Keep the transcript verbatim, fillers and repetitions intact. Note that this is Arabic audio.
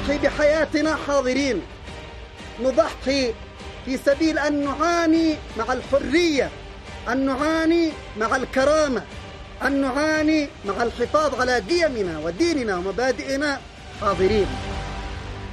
نضحي بحياتنا حاضرين، نضحي في سبيل أن نعاني مع الحرية، أن نعاني مع الكرامة، أن نعاني مع الحفاظ على قيمنا وديننا ومبادئنا حاضرين.